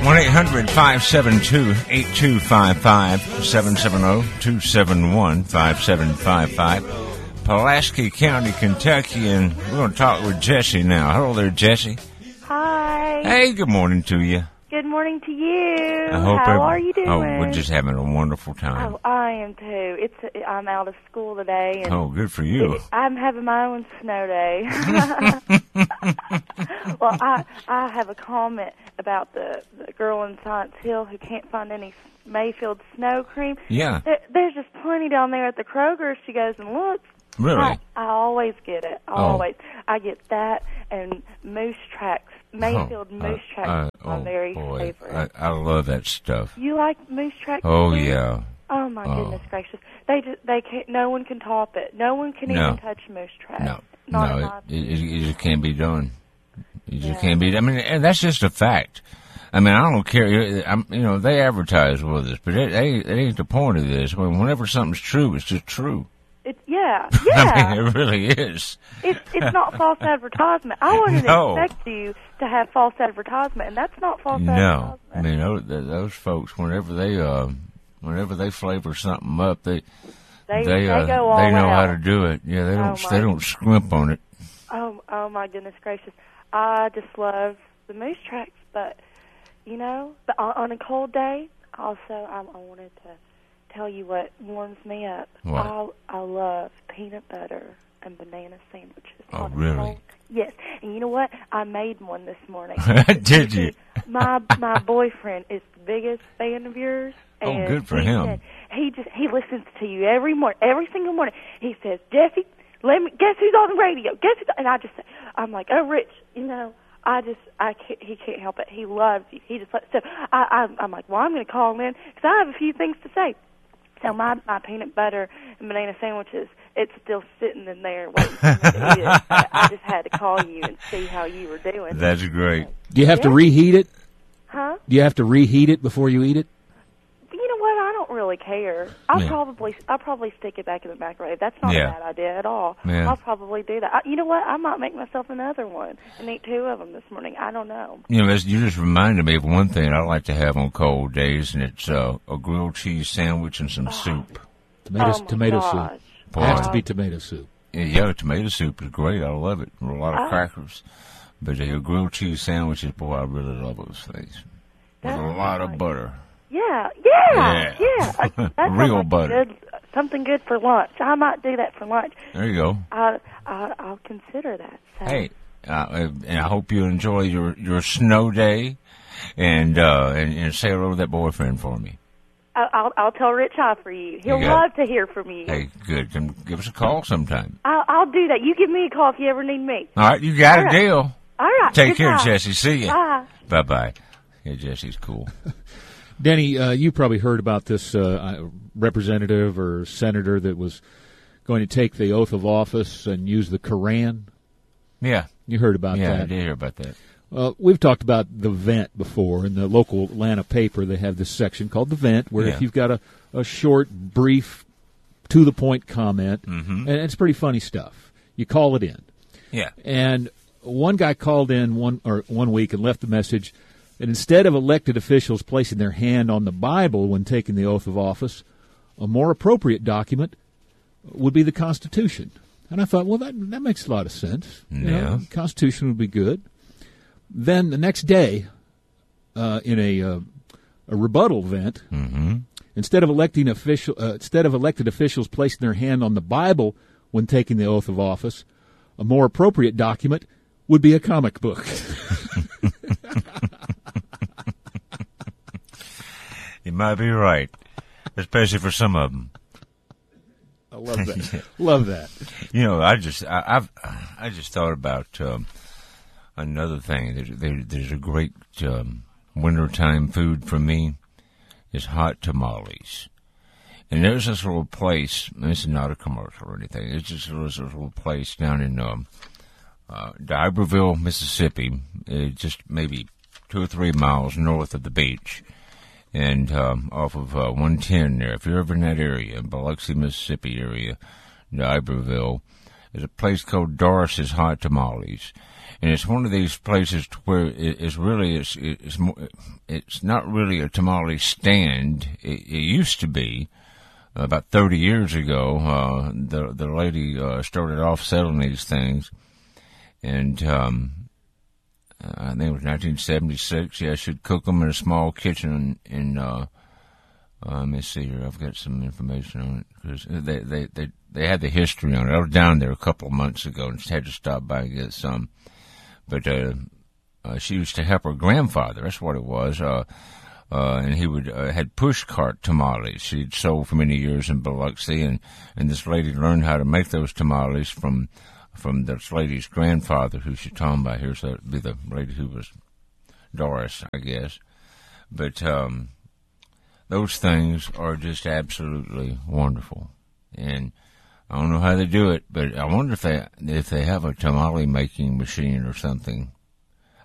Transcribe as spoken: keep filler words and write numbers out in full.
one eight hundred five seven two eight two five five, seven seven zero two seven one five seven five five. Pulaski County, Kentucky, and we're going to talk with Jesse now. Hello there, Jesse. Hi. Hey, good morning to you. Good morning to you. I hope How every- are you doing? Oh, we're just having a wonderful time. Oh, I am too. It's I'm out of school today, and Oh, good for you. it, I'm having my own snow day. Well, I I have a comment about the, the girl in Science Hill who can't find any Mayfield snow cream. Yeah, There, there's just plenty down there at the Kroger. She goes and looks. really? I, I always get it. Oh. Always. I get that and Moose Tracks. Mayfield Oh, Moose uh, Tracks uh, is my oh, very boy. favorite. I, I love that stuff. You like Moose Tracks? Oh, too? yeah. Oh my Oh. goodness gracious! They just they can't. No one can top it. No one can No. even touch Moose Tracks. No, Not no, in it, my it, it, it just can't be done. It just Yeah. can't be. I mean, and that's just a fact. I mean, I don't care. I'm, you know, they advertise with us, but it, it, it ain't the point of this. I mean, whenever something's true, it's just true. It, yeah, I yeah. mean, it really is. it's it's not false advertisement. I wouldn't No. expect you to have false advertisement, and that's not false No, advertisement. I mean, those, those folks, whenever they, uh, whenever they flavor something up, they, they they, they uh, go all they know out. how to do it. Yeah, they Oh, don't, my. they don't scrimp on it. Oh, oh my goodness gracious! I just love the Moose Tracks, but you know, but on, on a cold day, also I, I wanted to tell you what warms me up. What? I I love peanut butter and banana sandwiches. Oh, on a really? cold- Yes, and you know what? I made one this morning. Did you? My my boyfriend is the biggest fan of yours. Oh, and good for he him. said- he just he listens to you every morning, every single morning. He says, "Jesse, let me guess who's on the radio? Guess who's?" And I just, I'm like, "Oh, Rich, you know, I just, I can't, he can't help it. He loves you. He just, so I, I I'm like, well, I'm going to call him in because I have a few things to say." So my my peanut butter and banana sandwiches, it's still sitting in there waiting for me to eat it. I, I just had to call you and see how you were doing. That's great. Do you have to Yeah. reheat it? Huh? Do you have to reheat it before you eat it? You know what? I don't really care. I'll Yeah. probably I'll probably stick it back in the microwave. That's not Yeah. a bad idea at all. Yeah. I'll probably do that. I, you know what? I might make myself another one and eat two of them this morning. I don't know. You know, that's- you just reminded me of one thing I like to have on cold days, and it's uh, a grilled cheese sandwich and some soup. Tomato, oh my tomato gosh. soup. Boy. Has to be tomato soup. Yeah, yeah, tomato soup is great. I love it. A lot of Oh. crackers. But the grilled cheese sandwiches, boy, I really love those things. With a That lot sounds of like- butter. Yeah, yeah, Yeah. yeah. Uh, that sounds Real like butter. Good, something good for lunch. I might do that for lunch. There you go. I, I I'll consider that. So. Hey, uh, and I hope you enjoy your, your snow day, and, uh, and and say hello to that boyfriend for me. I- I'll I'll tell Rich High for you. He'll You got love to hear from you. Hey, good. Come give us a call sometime. I'll I'll do that. You give me a call if you ever need me. All right, you got All a right. deal. All right. Take care, goodbye. Jesse. See ya. Bye. Bye bye. Yeah, Jesse's cool. Denny, uh, you probably heard about this uh, representative or senator that was going to take the oath of office and use the Koran. Yeah. You heard about Yeah, that. I did hear about that. Well, we've talked about the Vent before. In the local Atlanta paper, they have this section called the Vent, where Yeah. if you've got a, a short, brief, to-the-point comment, Mhm. and it's pretty funny stuff, you call it in. Yeah. And one guy called in one or one week and left the message that instead of elected officials placing their hand on the Bible when taking the oath of office, a more appropriate document would be the Constitution. And I thought, well, that that makes a lot of sense. You know, Yeah. the Constitution would be good. Then the next day, uh, in a uh, a rebuttal vent, Mm-hmm. instead of electing official, uh, instead of elected officials placing their hand on the Bible when taking the oath of office, a more appropriate document would be a comic book. You might be right, especially for some of them. I love that. Love that. You know, I just, I, I've, I just thought about um, another thing. There's, there, there's a great um, wintertime food for me. Is hot tamales. And there's this little place. This is not a commercial or anything. It's just this little place down in um, uh, D'Iberville, Mississippi, uh, just maybe two or three miles north of the beach. And um, off of uh, one ten there, if you're ever in that area, Biloxi, Mississippi area, D'Iberville, there's a place called Doris's Hot Tamales. and it's one of these places where it, it's really it's it's more, it's not really a tamale stand. It, it used to be about thirty years ago. Uh, the the lady uh, started off selling these things, and um, I think it was nineteen seventy-six. Yeah, she'd cook them in a small kitchen in. in uh, uh, let me see here. I've got some information on it because they they they they had the history on it. I was down there a couple of months ago and had to stop by and get some. But uh, uh, she used to help her grandfather. That's what it was. Uh, uh, and he would uh, had push cart tamales. She'd sold for many years in Biloxi, and, and this lady learned how to make those tamales from from this lady's grandfather, who she's talking about here. So it'd be the lady who was Doris, I guess. But um, those things are just absolutely wonderful, and I don't know how they do it, but I wonder if they if they have a tamale making machine or something